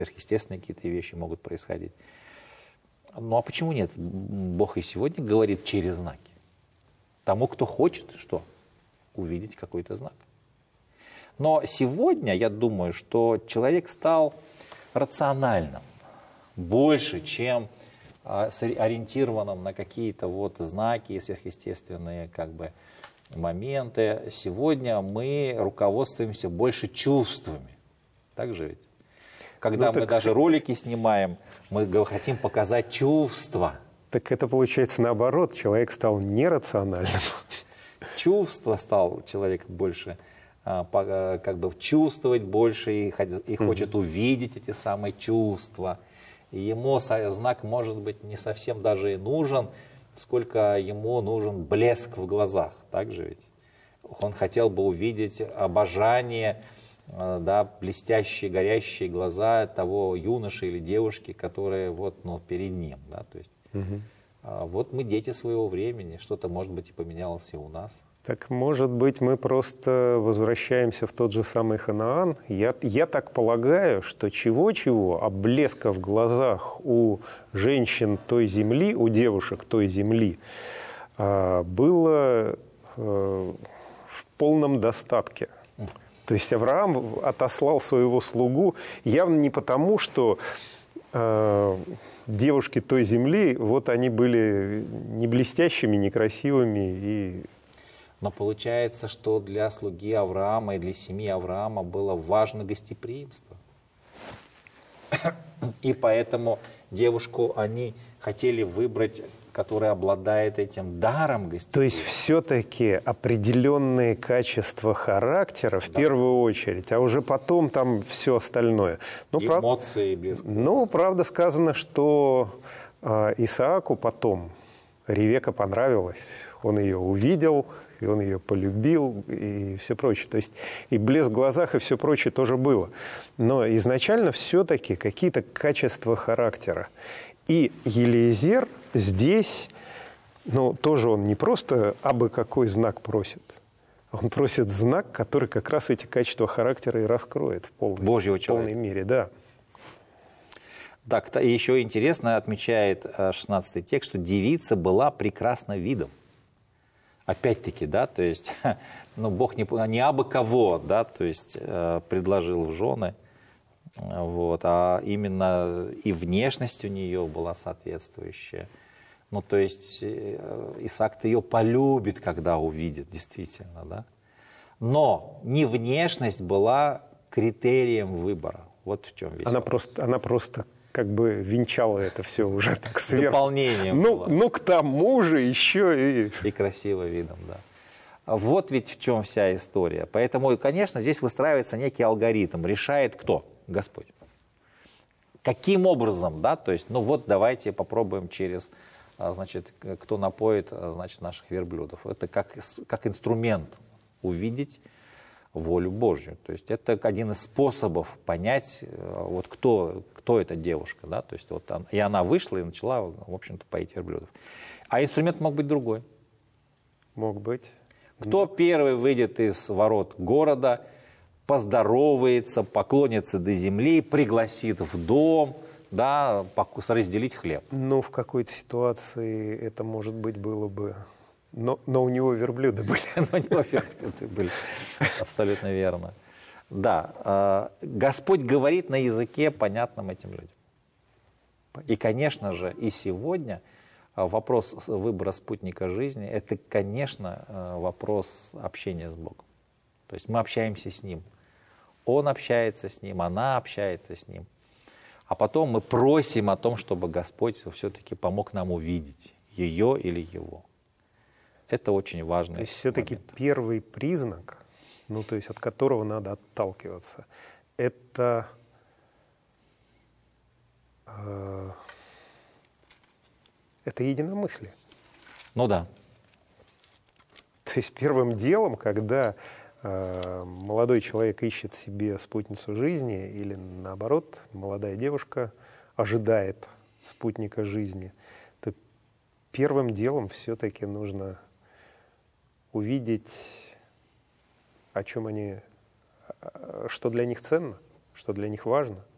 сверхъестественные какие-то вещи могут происходить. Ну а почему нет? Бог и сегодня говорит через знаки. Тому, кто хочет, что? Увидеть какой-то знак. Но сегодня, я думаю, что человек стал рациональным больше, чем ориентированным на какие-то вот знаки, сверхъестественные как бы моменты. Сегодня мы руководствуемся больше чувствами. Так же ведь? Когда мы даже ролики снимаем, мы хотим показать чувства. Так это получается наоборот, человек стал нерациональным. Чувства стал человек больше, как бы чувствовать больше и хочет увидеть эти самые чувства. И ему знак может быть не совсем даже и нужен, сколько ему нужен блеск в глазах. Так же ведь? Он хотел бы увидеть обожание, да, блестящие, горящие глаза того юноши или девушки, которые вот, ну, перед ним. Да, то есть, вот мы дети своего времени, что-то, может быть, и поменялось и у нас. Так, может быть, мы просто возвращаемся в тот же самый Ханаан. Я так полагаю, что чего-чего, а блеска в глазах у женщин той земли, у девушек той земли, было в полном достатке. То есть Авраам отослал своего слугу явно не потому, что девушки той земли, вот они были не блестящими, не красивыми. Но получается, что для слуги Авраама и для семьи Авраама было важно гостеприимство. И поэтому девушку они хотели выбрать, которая обладает этим даром гостеприимства. То есть все-таки определенные качества характера в первую очередь, а уже потом там все остальное. Ну, эмоции, блеск. Ну, правда сказано, что Исааку потом Ревека понравилась. Он ее увидел, и он ее полюбил, и все прочее. То есть и блеск в глазах, и все прочее тоже было. Но изначально все-таки какие-то качества характера. И Елиезер здесь, ну, тоже он не просто абы какой знак просит. Он просит знак, который как раз эти качества характера и раскроет в полной мере. Да. Так, и еще интересно отмечает 16-й текст, что девица была прекрасна видом. Опять-таки, да, то есть, ну, Бог не абы кого, да, то есть, предложил в жены, вот, а именно и внешность у нее была соответствующая. Ну, то есть, Исаак-то ее полюбит, когда увидит, действительно, да. Но не внешность была критерием выбора. Вот в чем весь вопрос. Она просто как бы венчала это все уже так сверху. Дополнением было. Ну, к тому же еще и... И красиво видом, да. Вот ведь в чем вся история. Поэтому, конечно, здесь выстраивается некий алгоритм. Решает кто? Господь. Каким образом, да? То есть, ну вот давайте попробуем через, значит, кто напоит, значит, наших верблюдов. Это как инструмент увидеть волю Божью. То есть это один из способов понять, вот кто эта девушка, да, то есть вот и она вышла и начала, в общем-то, поить верблюдов. А инструмент мог быть другой. Мог быть. Кто первый выйдет из ворот города, поздоровается, поклонится до земли, пригласит в дом, да, разделить хлеб. Ну, в какой-то ситуации это, может быть, было бы... Но у него верблюды были. У него верблюды были, абсолютно верно. Да, Господь говорит на языке, понятном этим людям. И, конечно же, и сегодня вопрос выбора спутника жизни, это, конечно, вопрос общения с Богом. То есть мы общаемся с Ним. Он общается с Ним, она общается с Ним. А потом мы просим о том, чтобы Господь все-таки помог нам увидеть ее или его. Это очень важно. То есть все-таки первый признак, ну, то есть от которого надо отталкиваться, это единомыслие. Ну да. То есть первым делом, когда молодой человек ищет себе спутницу жизни, или наоборот, молодая девушка ожидает спутника жизни, то первым делом все-таки нужно увидеть, о чем они, что для них ценно, что для них важно.